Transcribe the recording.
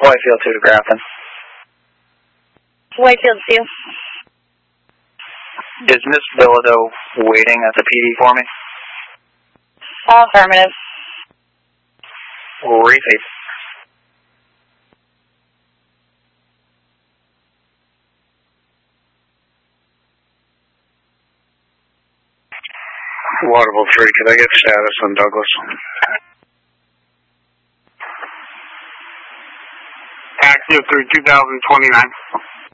Whitefield 2 to Grafton. Whitefield 2. Is Miss Bilodeau waiting at the PD for me? Affirmative. Repeat. Waterville 3, can I get status on Douglas? Taxi 3, 2029.